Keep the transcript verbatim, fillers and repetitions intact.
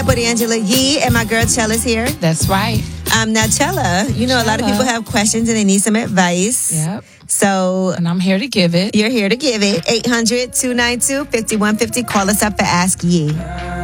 Gossip with Angela Yee, and my girl Chella's here. That's right. Um, now, Chella, you know, Chella. A lot of people have questions and they need some advice. Yep. So, and I'm here to give it. You're here to give it. eight hundred, two nine two, five one five zero. Call us up for Ask Yee.